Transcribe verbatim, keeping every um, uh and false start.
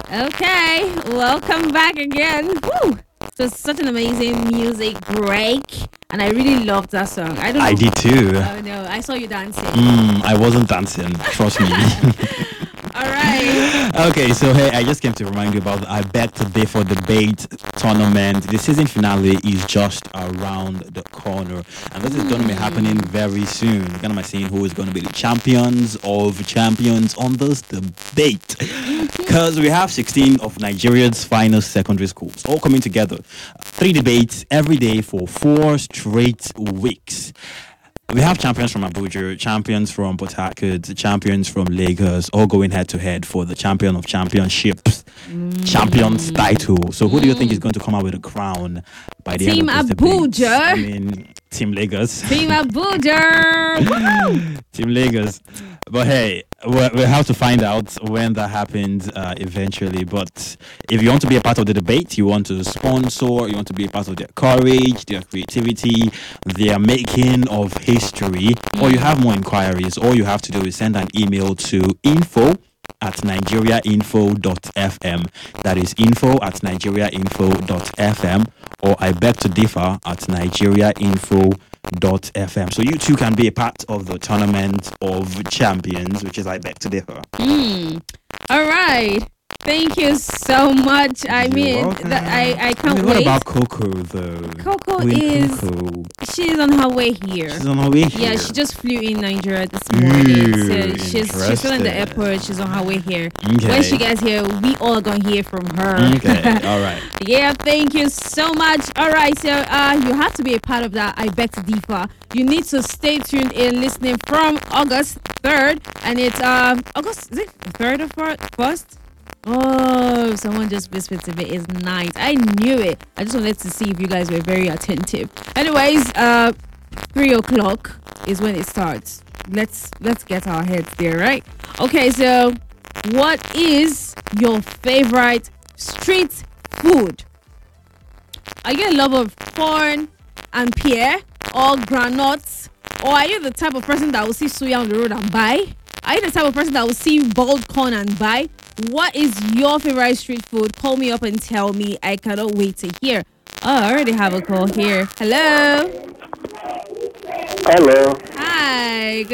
Okay, welcome back again. Woo! So it's such an amazing music break, and I really loved that song. I don't know. I did too. Oh no, I saw you dancing. Mm, I wasn't dancing, trust me. All right. Okay, so hey, I just came to remind you about the I Beg to Differ debate tournament. The season finale is just around the corner, and this is going to be happening very soon. We're going to be seeing who is going to be the champions of champions on this debate, because we have sixteen of Nigeria's finest secondary schools all coming together. Three debates every day for four straight weeks. We have champions from Abuja, champions from Port Harcourt, champions from Lagos, all going head to head for the champion of championships, mm. champions title. So, who mm. do you think is going to come out with a crown by the Team end of this Abuja. debate? I mean, Team Lagos. Team Abuja. Team Lagos. But hey, we we'll have to find out when that happens uh, eventually. But if you want to be a part of the debate, you want to sponsor, you want to be a part of their courage, their creativity, their making of history, or you have more inquiries, all you have to do is send an email to info at nigeriainfo.fm. That is info at nigeriainfo.fm, or I beg to differ at nigeriainfo.fm. So you too can be a part of the tournament of champions, which is I beg to differ. Mm. All right. Thank you so much. I You're mean, welcome. that I, I can't I mean, wait. what about Coco though? Coco Queen is Coco. she's on her way here. She's on her way here. Yeah, she just flew in Nigeria this morning. Ooh, So she's she's still in the interesting. airport. She's on her way here. Okay. When she gets here, we all are gonna hear from her. Okay, all right. Yeah, thank you so much. All right, so uh, you have to be a part of that. I beg to differ. You need to stay tuned in, listening from August third, and it's um August is it third or first? Oh, someone just whispered to me. It's nice. I knew it. I just wanted to see if you guys were very attentive. Anyways, uh, three o'clock is when it starts. Let's let's get our heads there, right? Okay, so what is your favorite street food? Are you a lover of corn and pear or granuts? Or are you the type of person that will see suya on the road and buy? Are you the type of person that will see boiled corn and buy? What is your favorite street food? Call me up and tell me. I cannot wait to hear. Oh, I already have a call here. Hello. Hello. Hi.